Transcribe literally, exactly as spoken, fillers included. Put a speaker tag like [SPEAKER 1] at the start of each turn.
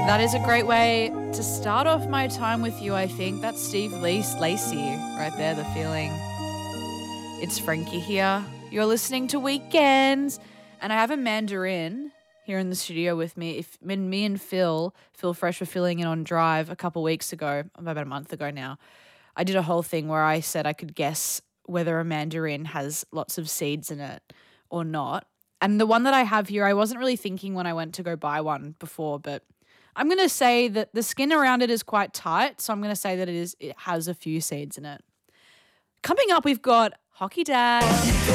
[SPEAKER 1] That is a great way to start off my time with you, I think. That's Steve Lace- Lacey right there, The Feeling. It's Frankie here. You're listening to Weekends. And I have a mandarin here in the studio with me. If when me and Phil, Phil Fresh, were filling in on Drive a couple weeks ago, about a month ago now, I did a whole thing where I said I could guess whether a mandarin has lots of seeds in it or not. And the one that I have here, I wasn't really thinking when I went to go buy one before, but I'm going to say that the skin around it is quite tight, so I'm going to say that it is it has a few seeds in it. Coming up, we've got Hockey Dad.